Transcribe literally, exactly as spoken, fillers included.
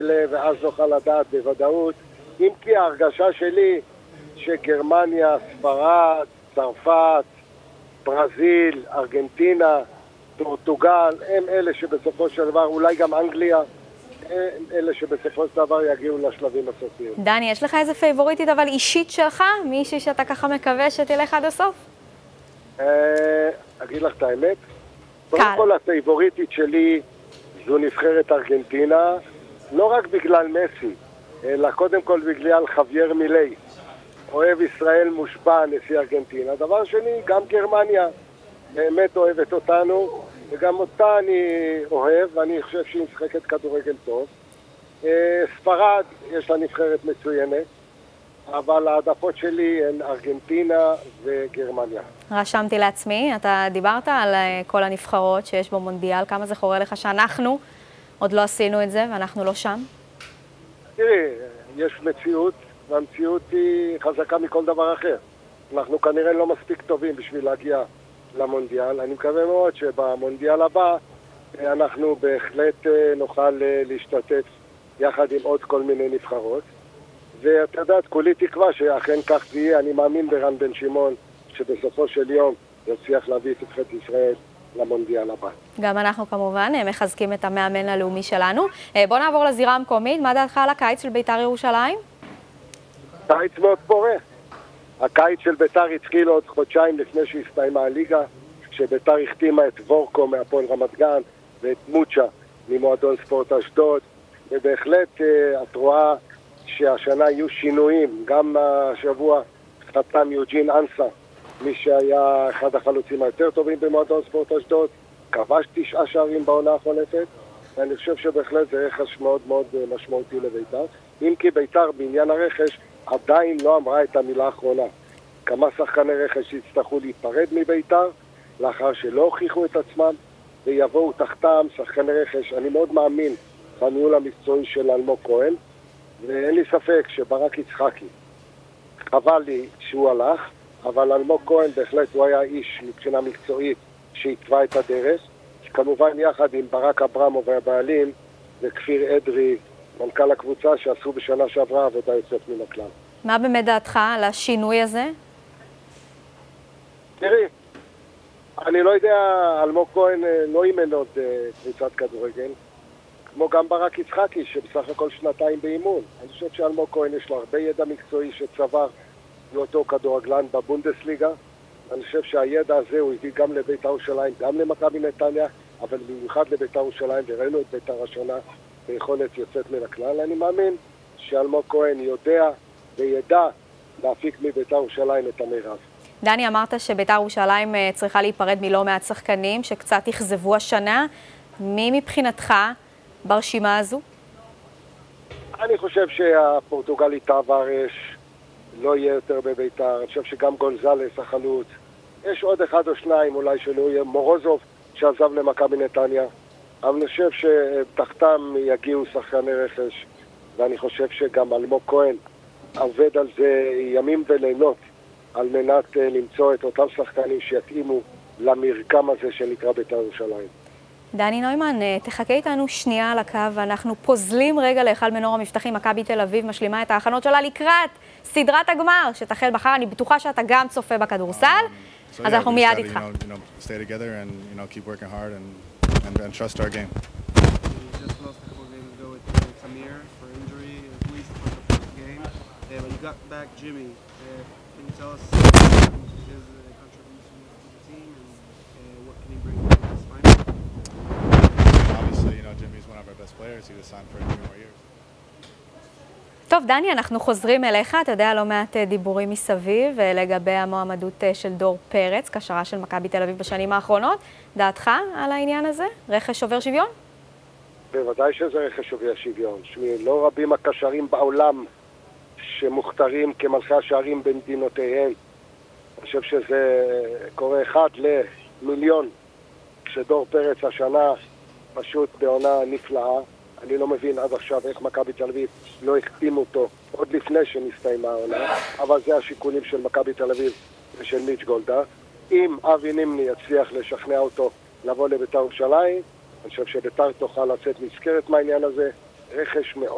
ואז נוכל לדעת בוודאות, אם כי ההרגשה שלי שגרמניה, ספרד, צרפת, ברזיל, ארגנטינה, פורטוגל, הם אלה שבסופו של דבר, אולי גם אנגליה, הם אלה שבסופו של דבר יגיעו לשלבים הסופיים. דני, יש לך איזה פייבוריטית אבל אישית שלך? מישהי שאתה ככה מקווה שתלך עד הסוף? אגיד לך את האמת? קודם כל הפייבוריטית שלי זו נבחרת ארגנטינה, לא רק בגלל מסי, אלא קודם כל בגלל חווייר מילי. אוהב ישראל מושבע נשיא ארגנטינה. דבר שני, גם גרמניה באמת אוהבת אותנו, וגם אותה אני אוהב, ואני חושב שהיא משחקת כדורגל טוב. ספרד, יש לה נבחרת מצוינת, אבל העדפות שלי הן ארגנטינה וגרמניה. רשמתי לעצמי, אתה דיברת על כל הנבחרות שיש במונדיאל, כמה זה חורה לך שאנחנו עוד לא עשינו את זה ואנחנו לא שם? תראי, יש מציאות, והמציאות היא חזקה מכל דבר אחר. אנחנו כנראה לא מספיק טובים בשביל להגיע למונדיאל. אני מקווה מאוד שבמונדיאל הבא אנחנו בהחלט נוכל להשתתף יחד עם עוד כל מיני נבחרות. ואת יודעת, כולי תקווה שאכן כך זה יהיה. אני מאמין ברן בן שמעון שבסופו של יום יצליח להביא את נבחרת ישראל למונדיאל הבא. גם אנחנו כמובן מחזקים את המאמן הלאומי שלנו. בוא נעבור לזירה המקומית. מה דעתך על הקיץ של בית"ר ירושלים? קיץ מאוד פורה. הקיץ של בית"ר התחיל עוד חודשיים לפני שהסתיימה הליגה, כשבית"ר החתימה את וורקו מהפועל רמת גן ואת מוצ'ה ממועדון ספורט אשדוד, ובהחלט את רואה שהשנה יהיו שינויים. גם השבוע חתם יוג'ין אנסה, מי שהיה אחד החלוצים היותר טובים במועדון ספורט אשדוד, כבש תשעה שערים בעונה החולפת, ואני חושב שבהחלט זה רכש מאוד מאוד משמעותי לבית"ר. אם כי בית"ר בעניין הרכש עדיין לא אמרה את המילה האחרונה. כמה שחקני רכש יצטרכו להיפרד מבית"ר לאחר שלא הוכיחו את עצמם, ויבואו תחתם שחקני רכש. אני מאוד מאמין בניהול המקצועי של אלמוג כהן, ואין לי ספק שברק יצחקי, חבל לי שהוא הלך, אבל אלמוג כהן בהחלט הוא היה איש מבחינה מקצועית שהתווה את הדרך, כמובן יחד עם ברק אברמוב והבעלים וכפיר אדרי, מנכ"ל הקבוצה, שעשו בשנה שעברה עבודה יוצאת מן הכלל. מה באמת דעתך על השינוי הזה? תראי, אני לא יודע, אלמוג כהן לא אימן עוד קבוצת כדורגל, כמו גם ברק יצחקי שבסך הכל שנתיים באימון. אני חושב שאלמוג כהן יש לו הרבה ידע מקצועי שצבר לאותו כדורגלן בבונדסליגה. אני חושב שהידע הזה הוא הביא גם לבית"ר ירושלים, גם למכבי נתניה, אבל במיוחד לבית"ר ירושלים, וראינו את בית"ר השנה ביכולת יוצאת מן הכלל. אני מאמין שאלמוג כהן יודע וידע להפיק מבית"ר ירושלים את המרב. דני, אמרת שבית"ר ירושלים צריכה להיפרד מלא מעט שחקנים שקצת יחזבו השנה. מי מבחינתך ברשימה הזו? אני חושב שהפורטוגלי טווארש לא יהיה יותר בבית"ר. אני חושב שגם גונזלס החלוץ. יש עוד אחד או שניים אולי שלא יהיה. מורוזוב שעזב למכבי נתניה. אבל אני חושב שתחתם יגיעו שחקני רכש, ואני חושב שגם אלמוג כהן עובד על זה ימים ולילות על מנת למצוא את אותם שחקנים שיתאימו למרקם הזה שנקרא בית"ר ירושלים. דני נוימן, תחכה איתנו שנייה על הקו, ואנחנו פוזלים רגע לאחד מנור המבטחים. מכבי תל אביב משלימה את ההכנות שלה לקראת סדרת הגמר שתחל מחר. אני בטוחה שאתה גם צופה בכדורסל, אז אנחנו מיד איתך. And, and trust our game. We just lost a couple of games ago with uh, Samir for injury, at least for the first game. Uh, when you got back Jimmy, uh, can you tell us his uh, contribution to the team and uh, what can he bring to this final? Obviously, you know, Jimmy's one of our best players. He was signed for three more years. טוב, דני, אנחנו חוזרים אליך. אתה יודע, לא מעט דיבורים מסביב לגבי המועמדות של דור פרץ, קשרה של מכבי תל אביב בשנים האחרונות. דעתך על העניין הזה? רכש שובר שוויון? בוודאי שזה רכש שובר שוויון. שמי, לא רבים הקשרים בעולם שמוכתרים כמלכי השערים במדינותיהם. אני חושב שזה קורה אחד למיליון, כשדור פרץ השנה פשוט בעונה נפלאה. אני לא מבין עד עכשיו איך מכבי תל אביב לא החתים אותו עוד לפני שנסתיימה העונה, אבל זה השיקולים של מכבי תל אביב ושל מיץ' גולדה. אם אבי נימני יצליח לשכנע אותו לבוא לבית"ר ירושלים, אני חושב שבית"ר תוכל לצאת נזכרת מהעניין הזה. רכש מאוד